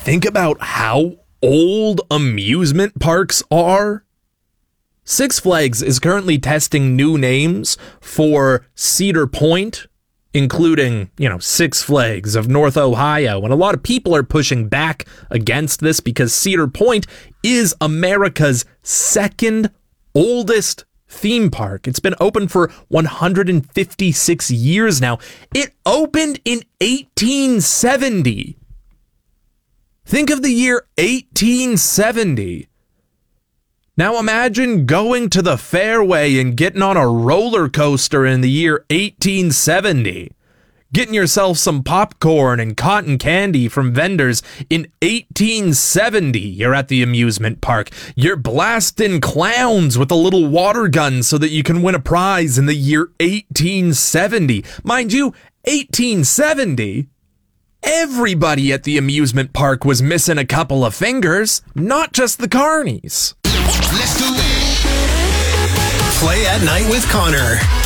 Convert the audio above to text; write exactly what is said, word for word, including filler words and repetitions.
think about how old amusement parks are? Six Flags is currently testing new names for Cedar Point, including, you know, Six Flags of North Ohio. And a lot of people are pushing back against this because Cedar Point is America's second oldest theme park. It's been open for one hundred fifty-six years now. It opened in eighteen seventy. Think of the year eighteen seventy. Now imagine going to the Fairway and getting on a roller coaster in the year eighteen seventy. Getting yourself some popcorn and cotton candy from vendors in eighteen seventy. You're at the amusement park. You're blasting clowns with a little water gun so that you can win a prize in the year eighteen seventy. Mind you, eighteen seventy? Everybody at the amusement park was missing a couple of fingers, not just the carnies. Let's do it. Play at Night with Connor.